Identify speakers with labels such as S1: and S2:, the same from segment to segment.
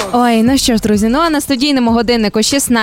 S1: Ой, ну що ж, друзі, а на студійному годиннику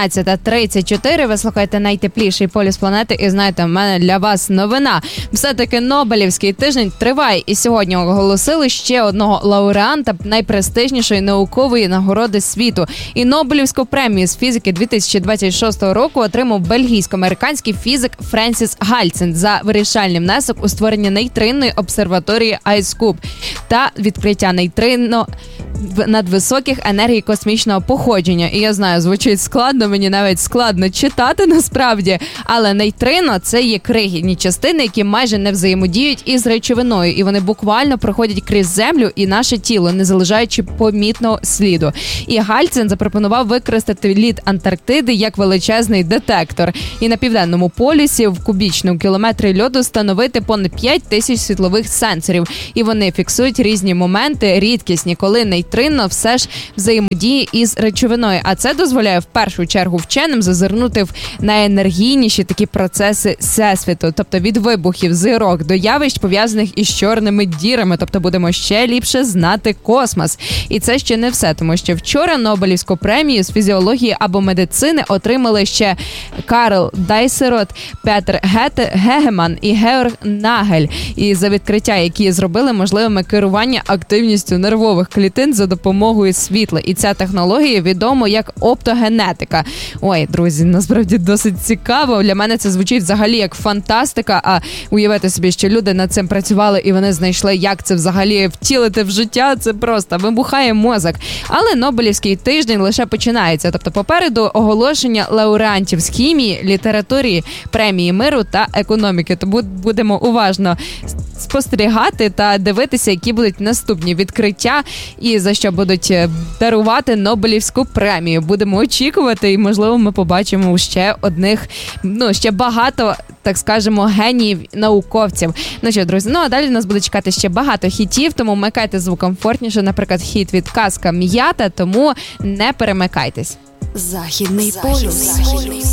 S1: 16:34 ви слухаєте найтепліший полюс планети, і знаєте, в мене для вас новина. Все-таки Нобелівський тиждень триває, і сьогодні оголосили ще одного лауреата найпрестижнішої наукової нагороди світу. І Нобелівську премію з фізики 2026 року отримав бельгійсько-американський фізик Френсіс Гальцин за вирішальний внесок у створення нейтринної обсерваторії Айскуб та відкриття нейтрино надвисоких енергій космічного походження. І я знаю, звучить складно, мені навіть складно читати насправді, але нейтрино – це є крихітні частини, які майже не взаємодіють із речовиною, і вони буквально проходять крізь землю і наше тіло, не залишаючи помітного сліду. І Гальцин запропонував використати лід Антарктиди як величезний детектор. І на південному полюсі в кубічному кілометрі льоду встановити понад 5000 світлових сенсорів. І вони фіксують різні моменти, рідкісні, коли нейтрино все ж взаємодіє із речовиною. А це дозволяє в першу чергу вченим зазирнути в найенергійніші такі процеси Всесвіту. Тобто від вибухів зірок до явищ, пов'язаних із чорними дірами. Тобто будемо ще ліпше знати космос. І це ще не все, тому що вчора Нобелівську премію з фізіології або медицини отримали ще Карл Дайсерот, Петер Гегеман і Георг Нагель. І за відкриття, які зробили можливими керування активністю нервових клітин за допомогою світла. І ця технологія відома як оптогенетика. Ой, друзі, насправді досить цікаво. Для мене це звучить взагалі як фантастика, а уявити собі, що люди над цим працювали і вони знайшли, як це взагалі втілити в життя, це просто вибухає мозок. Але Нобелівський тиждень лише починається. Тобто попереду оголошення лауреатів з хімії, літератури, премії миру та економіки. Тому будемо уважно спостерігати та дивитися, які будуть наступні відкриття і за що будуть дарувати Нобелівську премію. Будемо очікувати і, можливо, ми побачимо ще одних, ще багато, так скажемо, геніїв науковців. Ну що, друзі, а далі нас буде чекати ще багато хітів, тому вмикайте звук комфортніше, наприклад, хіт від Казка М'ята, тому не перемикайтесь.
S2: Західний полюс.